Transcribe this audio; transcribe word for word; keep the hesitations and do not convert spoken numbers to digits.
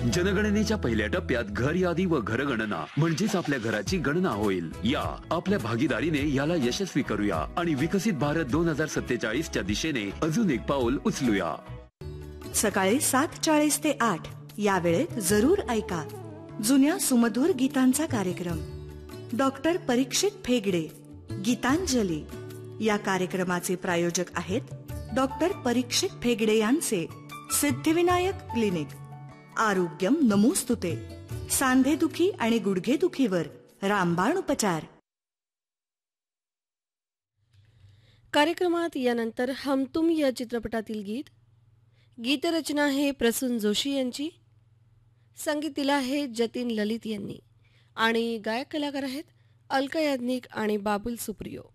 जनगणनेच्या पहिल्या टप्प्यात घर यादी व घरगणना म्हणजेच आपल्या घराची गणना होईल. या आपल्या भागीदारीने याला यशस्वी करूया आणि विकसित भारत दोन हजार सत्तेचाळीस च्या दिशेने अजून एक पाऊल उचलूया. सकाळी सात चाळीस ते आठ या वेळेत जरूर ऐका जुन्या सुमधुर गीतांचा कार्यक्रम. डॉक्टर परीक्षित फेगडे गीतांजली या कार्यक्रमाचे प्रायोजक आहेत डॉक्टर परीक्षित फेगडे यांचे सिद्धिविनायक क्लिनिक. आरोग्यम नमोस्तुते. सांधेदुखी आणि गुडघेदुखीवर रामबाण उपचार. कार्यक्रमात यानंतर हम तुम या चित्रपटातील गीत. गीतरचना आहे प्रसून जोशी यांची, संगीत दिला आहे जतीन ललित यांनी आणि गायक कलाकार आहेत अलका याज्ञिक आणि बाबुल सुप्रियो.